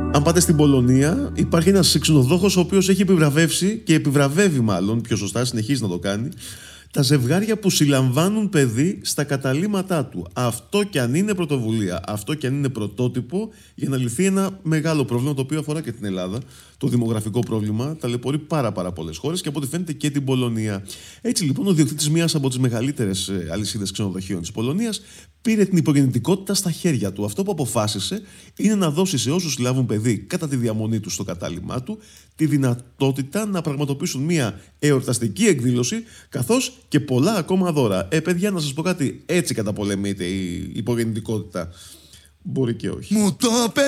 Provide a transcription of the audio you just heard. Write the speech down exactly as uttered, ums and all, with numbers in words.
Αν πάτε στην Πολωνία, υπάρχει ένας ξενοδόχος ο οποίος έχει επιβραβεύσει και επιβραβεύει μάλλον, πιο σωστά, συνεχίζει να το κάνει, τα ζευγάρια που συλλαμβάνουν παιδί στα καταλύματά του. Αυτό κι αν είναι πρωτοβουλία, αυτό κι αν είναι πρωτότυπο για να λυθεί ένα μεγάλο πρόβλημα το οποίο αφορά και την Ελλάδα. Το δημογραφικό πρόβλημα ταλαιπωρεί πάρα, πάρα πολλές χώρες και από ό,τι φαίνεται και την Πολωνία. Έτσι λοιπόν, ο διοκτήτης μιας από τις μεγαλύτερες αλυσίδες ξενοδοχείων της Πολωνίας πήρε την υπογεννητικότητα στα χέρια του. Αυτό που αποφάσισε είναι να δώσει σε όσους συλλάβουν παιδί κατά τη διαμονή του στο κατάλημά του τη δυνατότητα να πραγματοποιήσουν μια εορταστική εκδήλωση, καθώς και πολλά ακόμα δώρα. Ε, παιδιά, να σας πω κάτι, έτσι καταπολεμείται η υπογεννητικότητα. Μπορεί και όχι. Μου το